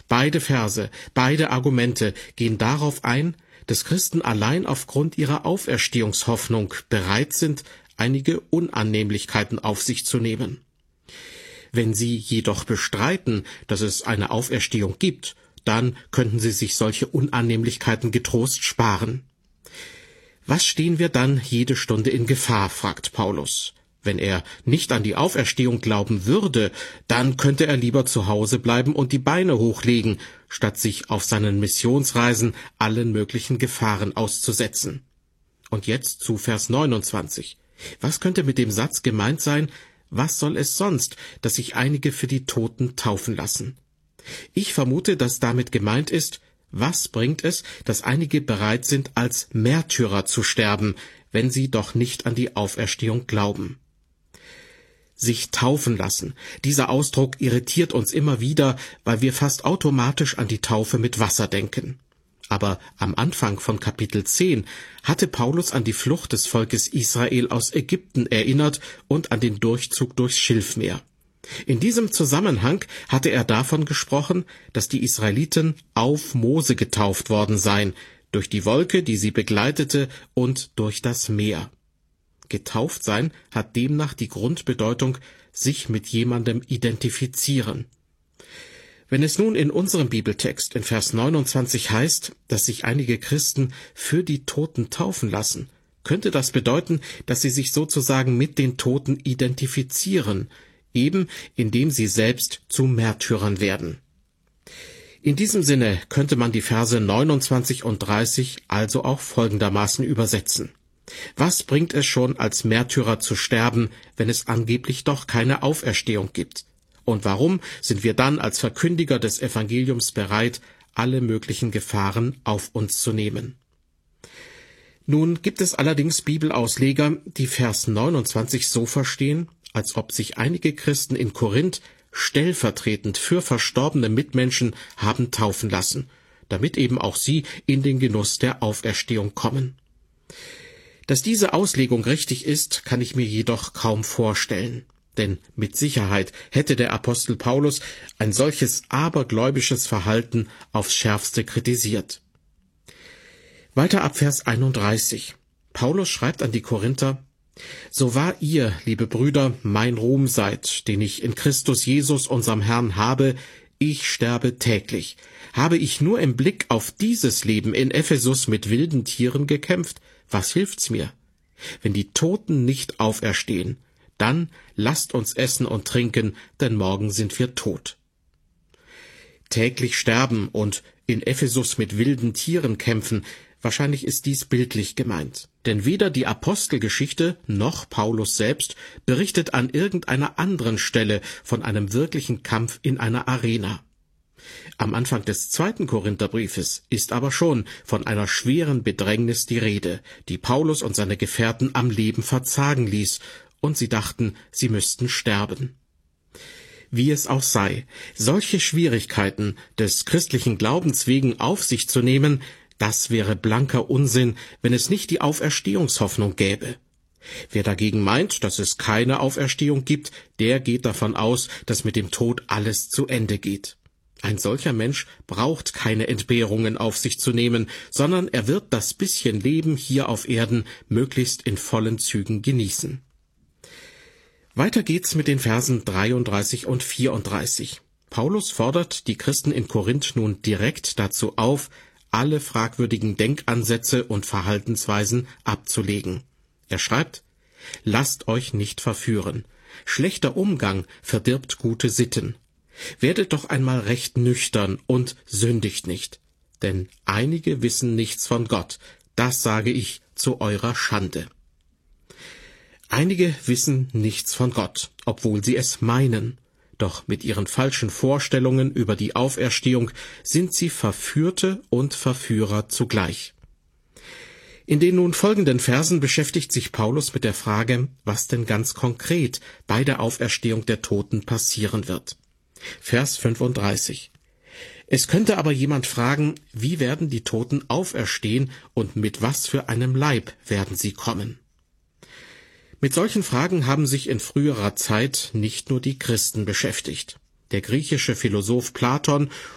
Beide Verse, beide Argumente gehen darauf ein, dass Christen allein aufgrund ihrer Auferstehungshoffnung bereit sind, einige Unannehmlichkeiten auf sich zu nehmen. Wenn sie jedoch bestreiten, dass es eine Auferstehung gibt, dann könnten sie sich solche Unannehmlichkeiten getrost sparen. Was stehen wir dann jede Stunde in Gefahr, fragt Paulus. Wenn er nicht an die Auferstehung glauben würde, dann könnte er lieber zu Hause bleiben und die Beine hochlegen, statt sich auf seinen Missionsreisen allen möglichen Gefahren auszusetzen. Und jetzt zu Vers 29. Was könnte mit dem Satz gemeint sein: Was soll es sonst, dass sich einige für die Toten taufen lassen? Ich vermute, dass damit gemeint ist: Was bringt es, dass einige bereit sind, als Märtyrer zu sterben, wenn sie doch nicht an die Auferstehung glauben? Sich taufen lassen. Dieser Ausdruck irritiert uns immer wieder, weil wir fast automatisch an die Taufe mit Wasser denken. Aber am Anfang von Kapitel 10 hatte Paulus an die Flucht des Volkes Israel aus Ägypten erinnert und an den Durchzug durchs Schilfmeer. In diesem Zusammenhang hatte er davon gesprochen, dass die Israeliten auf Mose getauft worden seien, durch die Wolke, die sie begleitete, und durch das Meer. Getauft sein hat demnach die Grundbedeutung, sich mit jemandem identifizieren. Wenn es nun in unserem Bibeltext in Vers 29 heißt, dass sich einige Christen für die Toten taufen lassen, könnte das bedeuten, dass sie sich sozusagen mit den Toten identifizieren, eben indem sie selbst zu Märtyrern werden. In diesem Sinne könnte man die Verse 29 und 30 also auch folgendermaßen übersetzen: Was bringt es schon, als Märtyrer zu sterben, wenn es angeblich doch keine Auferstehung gibt? Und warum sind wir dann als Verkündiger des Evangeliums bereit, alle möglichen Gefahren auf uns zu nehmen? Nun gibt es allerdings Bibelausleger, die Vers 29 so verstehen, als ob sich einige Christen in Korinth stellvertretend für verstorbene Mitmenschen haben taufen lassen, damit eben auch sie in den Genuss der Auferstehung kommen. Dass diese Auslegung richtig ist, kann ich mir jedoch kaum vorstellen. Denn mit Sicherheit hätte der Apostel Paulus ein solches abergläubisches Verhalten aufs Schärfste kritisiert. Weiter ab Vers 31. Paulus schreibt an die Korinther: So wahr ihr, liebe Brüder, mein Ruhm seid, den ich in Christus Jesus, unserem Herrn, habe, ich sterbe täglich. Habe ich nur im Blick auf dieses Leben in Ephesus mit wilden Tieren gekämpft, was hilft's mir? Wenn die Toten nicht auferstehen, dann lasst uns essen und trinken, denn morgen sind wir tot. Täglich sterben und in Ephesus mit wilden Tieren kämpfen, wahrscheinlich ist dies bildlich gemeint. Denn weder die Apostelgeschichte noch Paulus selbst berichtet an irgendeiner anderen Stelle von einem wirklichen Kampf in einer Arena. Am Anfang des 2. Korintherbriefes ist aber schon von einer schweren Bedrängnis die Rede, die Paulus und seine Gefährten am Leben verzagen ließ, und sie dachten, sie müssten sterben. Wie es auch sei, solche Schwierigkeiten des christlichen Glaubens wegen auf sich zu nehmen, das wäre blanker Unsinn, wenn es nicht die Auferstehungshoffnung gäbe. Wer dagegen meint, dass es keine Auferstehung gibt, der geht davon aus, dass mit dem Tod alles zu Ende geht. Ein solcher Mensch braucht keine Entbehrungen auf sich zu nehmen, sondern er wird das bisschen Leben hier auf Erden möglichst in vollen Zügen genießen. Weiter geht's mit den Versen 33 und 34. Paulus fordert die Christen in Korinth nun direkt dazu auf, alle fragwürdigen Denkansätze und Verhaltensweisen abzulegen. Er schreibt: Lasst euch nicht verführen. Schlechter Umgang verdirbt gute Sitten. Werdet doch einmal recht nüchtern und sündigt nicht. Denn einige wissen nichts von Gott. Das sage ich zu eurer Schande. Einige wissen nichts von Gott, obwohl sie es meinen. Doch mit ihren falschen Vorstellungen über die Auferstehung sind sie Verführte und Verführer zugleich. In den nun folgenden Versen beschäftigt sich Paulus mit der Frage, was denn ganz konkret bei der Auferstehung der Toten passieren wird. Vers 35. Es könnte aber jemand fragen, wie werden die Toten auferstehen und mit was für einem Leib werden sie kommen? Mit solchen Fragen haben sich in früherer Zeit nicht nur die Christen beschäftigt. Der griechische Philosoph Platon